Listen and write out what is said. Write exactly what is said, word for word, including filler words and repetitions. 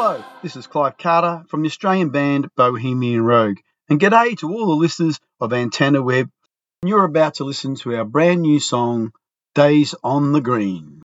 Hello, this is Clive Carter from the Australian band Bohemian Rogue, and g'day to all the listeners of Antenna Web. You're about to listen to our brand new song, Days on the Green.